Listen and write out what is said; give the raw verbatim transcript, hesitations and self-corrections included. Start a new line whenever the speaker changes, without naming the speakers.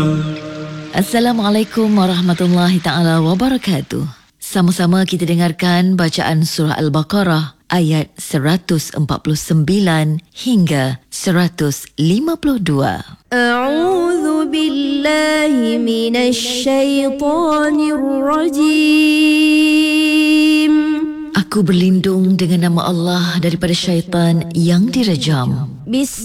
Assalamualaikum warahmatullahi ta'ala wabarakatuh. Sama-sama kita dengarkan bacaan surah Al-Baqarah ayat seratus empat puluh sembilan hingga seratus lima puluh dua.
A'udzu billahi minasy syaithanir rajim.
Aku berlindung dengan nama Allah daripada syaitan yang dirajam.
Bismillahirrahmanirrahim.